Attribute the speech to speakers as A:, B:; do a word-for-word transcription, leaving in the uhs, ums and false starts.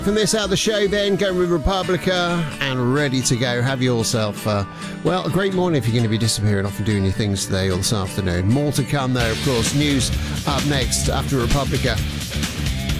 A: From this out of the show then, going with Republica and ready to go. Have yourself, uh, well, a great morning if you're going to be disappearing off and doing your things today or this afternoon. More to come though, of course. News up next after Republica.